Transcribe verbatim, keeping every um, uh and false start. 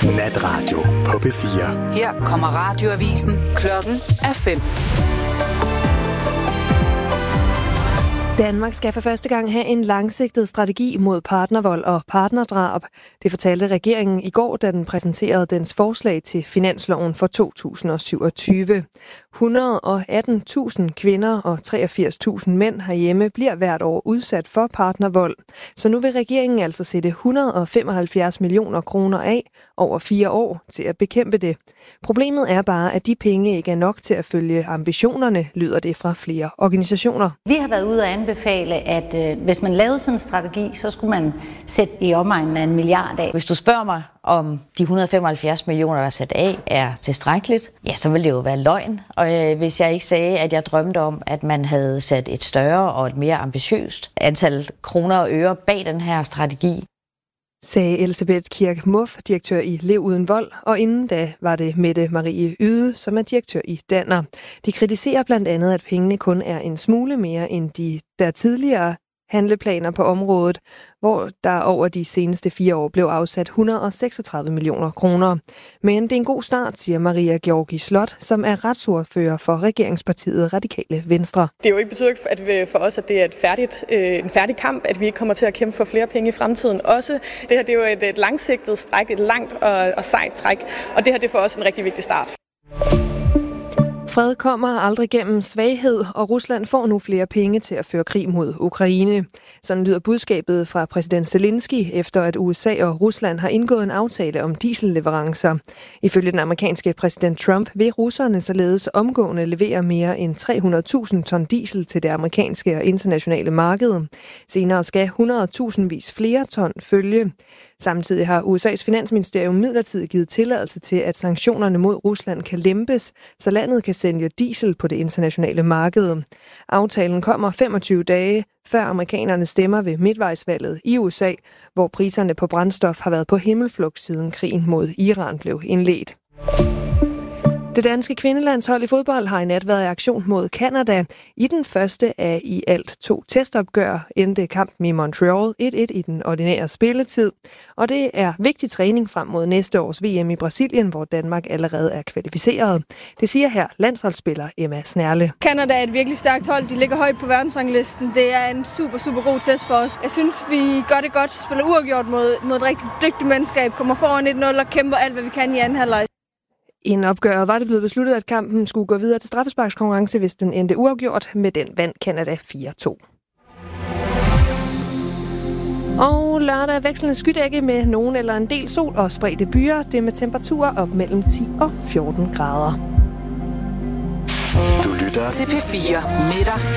Natradio på P fire. Her kommer radioavisen. Klokken er fem. Danmark skal for første gang have en langsigtet strategi mod partnervold og partnerdrab. Det fortalte regeringen i går, da den præsenterede dens forslag til finansloven for to tusind og syvogtyve. et hundrede og atten tusind kvinder og treogfirs tusind mænd herhjemme bliver hvert år udsat for partnervold. Så nu vil regeringen altså sætte et hundrede og femoghalvfjerds millioner kroner af over fire år til at bekæmpe det. Problemet er bare, at de penge ikke er nok til at følge ambitionerne, lyder det fra flere organisationer. Vi har været ude at anbefale, at øh, hvis man lavede sådan en strategi, så skulle man sætte i omegnen af en milliard af. Hvis du spørger mig, om de et hundrede og femoghalvfjerds millioner, der er sat af, er tilstrækkeligt, ja, så vil det jo være løgn. Og øh, hvis jeg ikke sagde, at jeg drømte om, at man havde sat et større og et mere ambitiøst antal kroner og øre bag den her strategi, sagde Elisabeth Kirk Muff, direktør i Lev Uden Vold, og inden da var det Mette Marie Yde, som er direktør i Danner. De kritiserer blandt andet, at pengene kun er en smule mere end de der tidligere handleplaner på området, hvor der over de seneste fire år blev afsat et hundrede og seksogtredive millioner kroner. Men det er en god start, siger Maria Georgi Slot, som er retsordfører for regeringspartiet Radikale Venstre. Det er jo ikke betydet at for os, at det er et færdigt, øh, en færdig kamp, at vi ikke kommer til at kæmpe for flere penge i fremtiden. Også det her det er jo et, et langsigtet stræk, et langt og, og sejt træk, og det her det er for os en rigtig vigtig start. Fred kommer aldrig gennem svaghed, og Rusland får nu flere penge til at føre krig mod Ukraine. Sådan lyder budskabet fra præsident Zelensky, efter at U S A og Rusland har indgået en aftale om dieselleverancer. Ifølge den amerikanske præsident Trump vil russerne således omgående levere mere end tre hundrede tusind ton diesel til det amerikanske og internationale marked. Senere skal hundrede tusindvis flere ton følge. Samtidig har U S A's finansministerium midlertidigt givet tilladelse til, at sanktionerne mod Rusland kan lempes, så landet kan sælge diesel på det internationale marked. Aftalen kommer femogtyve dage før amerikanerne stemmer ved midtvejsvalget i U S A, hvor priserne på brændstof har været på himmelflugt siden krigen mod Iran blev indledt. Det danske kvindelandshold i fodbold har i nat været i aktion mod Canada. I den første af i alt to testopgør endte kampen i Montreal et et i den ordinære spilletid. Og det er vigtig træning frem mod næste års V M i Brasilien, hvor Danmark allerede er kvalificeret. Det siger her landsholdsspiller Emma Snerle. Canada er et virkelig stærkt hold. De ligger højt på verdensranglisten. Det er en super, super god test for os. Jeg synes, vi gør det godt. Spiller uafgjort mod, mod et rigtig dygtigt mandskab. Kommer foran et nul og kæmper alt, hvad vi kan i anden halvleg. Inden opgøret var det blevet besluttet, at kampen skulle gå videre til straffesparkskonkurrence, hvis den endte uafgjort. Med den vandt Canada fire to. Og lørdag vekslende skydække med nogen eller en del sol og spredte byer. Det er med temperaturer op mellem ti og fjorten grader. Du lytter til P fire med dig